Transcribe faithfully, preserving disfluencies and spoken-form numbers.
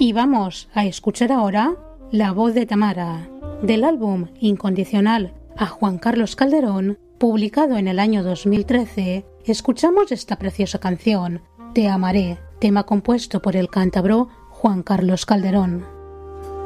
Y vamos a escuchar ahora La voz de Tamara, del álbum Incondicional a Juan Carlos Calderón, publicado en el año dos mil trece. Escuchamos esta preciosa canción, Te amaré, tema compuesto por el cántabro Juan Carlos Calderón.